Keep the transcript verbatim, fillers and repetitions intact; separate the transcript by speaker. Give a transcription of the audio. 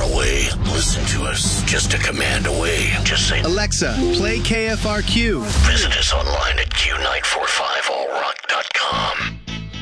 Speaker 1: away. Listen to us just a command away. Just say,
Speaker 2: Alexa, play K F R Q.
Speaker 1: Visit us online at Q nine four five all rock dot com.